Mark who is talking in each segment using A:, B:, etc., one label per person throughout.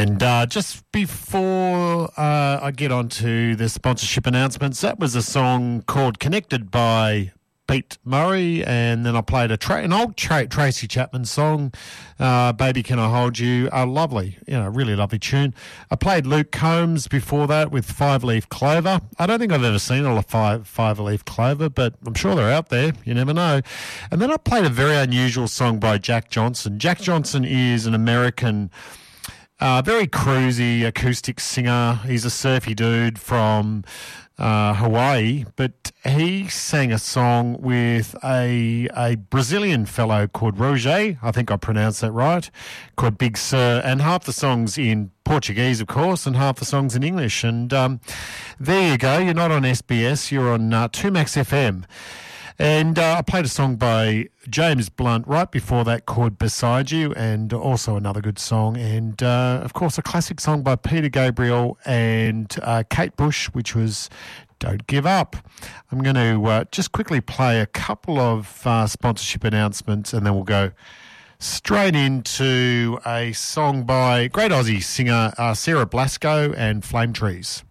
A: And just before I get on to the sponsorship announcements, that was a song called Connected by Pete Murray, and then I played an old Tracy Chapman song, Baby Can I Hold You, lovely, really lovely tune. I played Luke Combs before that with Five Leaf Clover. I don't think I've ever seen a Five Leaf Clover, but I'm sure they're out there, you never know. And then I played a very unusual song by Jack Johnson. Jack Johnson is an American, very cruisy acoustic singer. He's a surfy dude from Hawaii, but he sang a song with a Brazilian fellow called Roger, I think I pronounced that right, called Big Sur, and half the song's in Portuguese, of course, and half the song's in English. And there you go, you're not on SBS, you're on 2Max FM. And I played a song by James Blunt right before that called Beside You, and also another good song. And, of course, a classic song by Peter Gabriel and Kate Bush, which was Don't Give Up. I'm going to just quickly play a couple of sponsorship announcements, and then we'll go straight into a song by great Aussie singer Sarah Blasco and Flame Trees.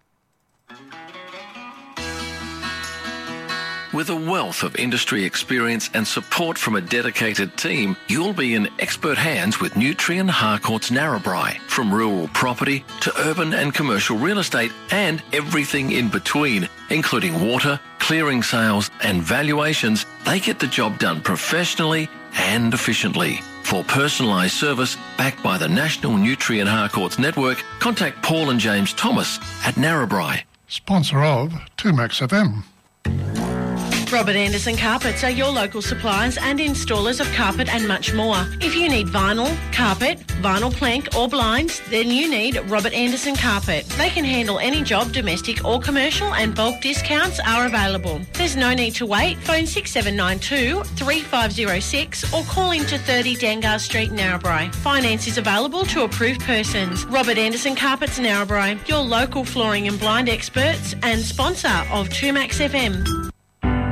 B: With a wealth of industry experience and support from a dedicated team, you'll be in expert hands with Nutrien Harcourts Narrabri. From rural property to urban and commercial real estate and everything in between, including water, clearing sales and valuations, they get the job done professionally and efficiently. For personalised service backed by the National Nutrien Harcourts Network, contact Paul and James Thomas at Narrabri.
C: Sponsor of 2Max FM.
D: Robert Anderson Carpets are your local suppliers and installers of carpet and much more. If you need vinyl, carpet, vinyl plank or blinds, then you need Robert Anderson Carpet. They can handle any job, domestic or commercial, and bulk discounts are available. There's no need to wait. Phone 6792 3506 or call into 30 Dangar Street, Narrabri. Finance is available to approved persons. Robert Anderson Carpets, Narrabri, your local flooring and blind experts and sponsor of 2Max FM.